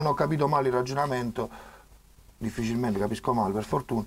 ho capito male il ragionamento, difficilmente capisco male per fortuna,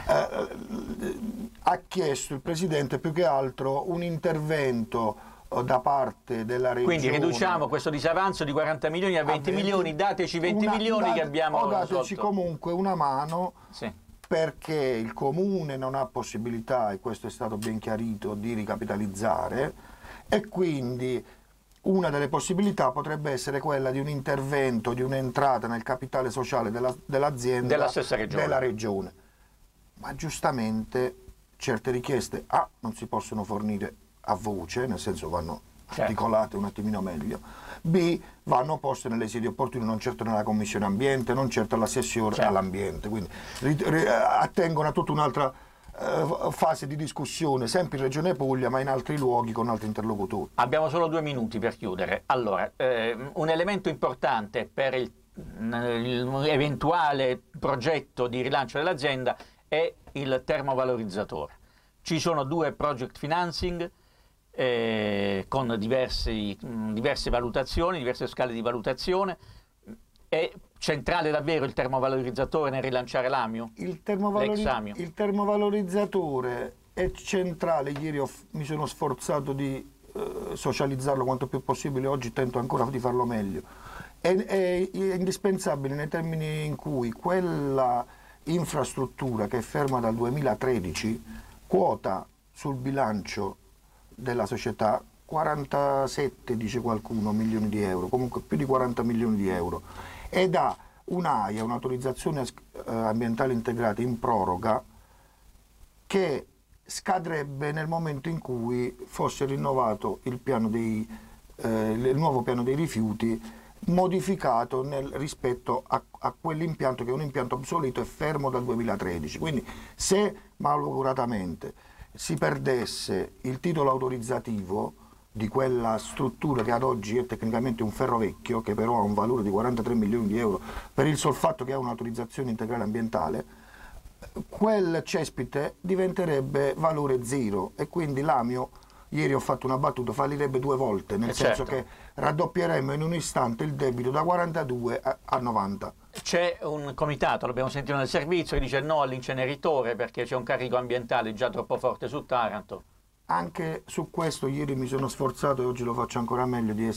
ha chiesto il Presidente più che altro un intervento da parte della Regione. Quindi riduciamo questo disavanzo di 40 milioni a 20 milioni, dateci 20 milioni che abbiamo o dateci sotto. Comunque una mano, sì. Perché il Comune non ha possibilità, e questo è stato ben chiarito, di ricapitalizzare, e quindi una delle possibilità potrebbe essere quella di un intervento, di un'entrata nel capitale sociale dell'azienda della stessa regione. Della regione. Ma giustamente certe richieste non si possono fornire a voce, nel senso vanno articolate un attimino meglio, B, vanno poste nelle sedi opportune, non certo nella Commissione Ambiente, non certo all'assessore all'ambiente, quindi attengono a tutta un'altra fase di discussione, sempre in Regione Puglia, ma in altri luoghi con altri interlocutori. Abbiamo solo 2 minuti per chiudere. Allora, un elemento importante per l'eventuale progetto di rilancio dell'azienda è il termovalorizzatore. Ci sono 2 project financing con diverse valutazioni, diverse scale di valutazione. È centrale davvero il termovalorizzatore nel rilanciare l'Amio? Il termovalorizzatore è centrale. Ieri mi sono sforzato di socializzarlo quanto più possibile, oggi tento ancora di farlo meglio. È indispensabile nei termini in cui quella infrastruttura che è ferma dal 2013 quota sul bilancio della società 47, dice qualcuno, milioni di euro, comunque più di 40 milioni di euro, ed ha un'AIA, un'autorizzazione ambientale integrata in proroga, che scadrebbe nel momento in cui fosse rinnovato il nuovo piano dei rifiuti, modificato rispetto a quell'impianto che è un impianto obsoleto e fermo dal 2013. Quindi se malauguratamente si perdesse il titolo autorizzativo di quella struttura che ad oggi è tecnicamente un ferro vecchio, che però ha un valore di 43 milioni di euro per il sol fatto che ha un'autorizzazione integrale ambientale, quel cespite diventerebbe valore zero e quindi l'Amio, ieri ho fatto una battuta, fallirebbe 2 volte, nel senso che raddoppieremmo in un istante il debito da 42 a 90. C'è un comitato, l'abbiamo sentito nel servizio, che dice no all'inceneritore perché c'è un carico ambientale già troppo forte su Taranto. Anche su questo ieri mi sono sforzato, e oggi lo faccio ancora meglio, di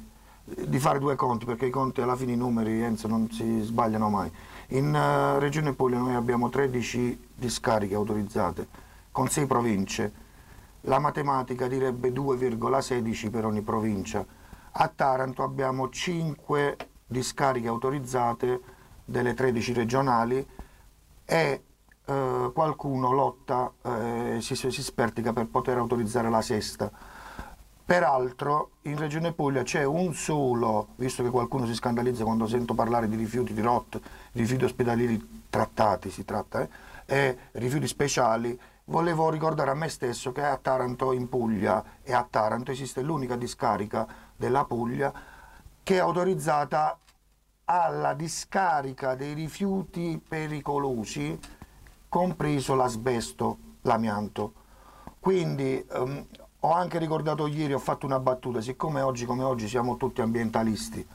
fare 2 conti, perché i conti alla fine, i numeri, Enzo, non si sbagliano mai. In Regione Puglia noi abbiamo 13 discariche autorizzate con 6 province. La matematica direbbe 2,16 per ogni provincia. A Taranto abbiamo 5 discariche autorizzate delle 13 regionali e qualcuno lotta, si spertica per poter autorizzare la 6ª. Peraltro in Regione Puglia c'è un solo, visto che qualcuno si scandalizza quando sento parlare di rifiuti di ROT, rifiuti ospedalieri trattati, si tratta, e rifiuti speciali, volevo ricordare a me stesso che a Taranto, in Puglia, e a Taranto esiste l'unica discarica della Puglia che è autorizzata alla discarica dei rifiuti pericolosi, compreso l'asbesto, l'amianto. Quindi ho anche ricordato ieri, ho fatto una battuta, siccome oggi come oggi siamo tutti ambientalisti,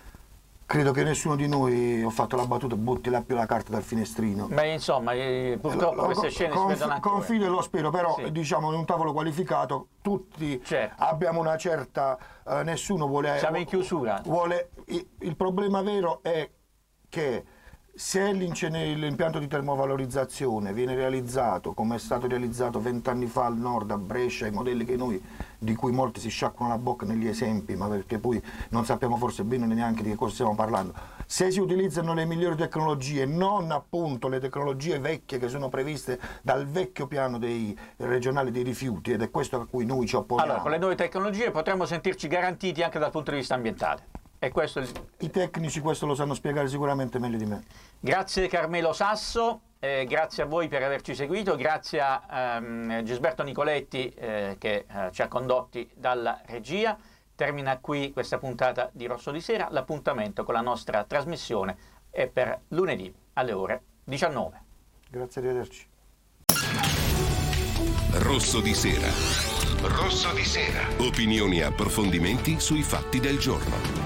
credo che nessuno di noi, ho fatto la battuta, butti più la carta dal finestrino. Beh, insomma, purtroppo queste scene si vedono ancora. Confido e lo spero, però diciamo in un tavolo qualificato tutti abbiamo una certa, nessuno vuole... Siamo in chiusura. Il problema vero è che se l'impianto di termovalorizzazione viene realizzato come è stato realizzato 20 anni fa al nord, a Brescia, i modelli di cui molti si sciacquano la bocca negli esempi, ma perché poi non sappiamo forse bene neanche di che cosa stiamo parlando, se si utilizzano le migliori tecnologie, non appunto le tecnologie vecchie che sono previste dal vecchio piano dei regionali dei rifiuti, ed è questo a cui noi ci opponiamo. Allora, con le nuove tecnologie potremmo sentirci garantiti anche dal punto di vista ambientale. E questo I tecnici questo lo sanno spiegare sicuramente meglio di me. Grazie Carmelo Sasso, grazie a voi per averci seguito, grazie a Gisberto Nicoletti che ci ha condotti dalla regia. Termina qui questa puntata di Rosso di Sera. L'appuntamento con la nostra trasmissione è per lunedì alle ore 19. Grazie, arrivederci. Rosso di Sera. Rosso di Sera. Opinioni e approfondimenti sui fatti del giorno.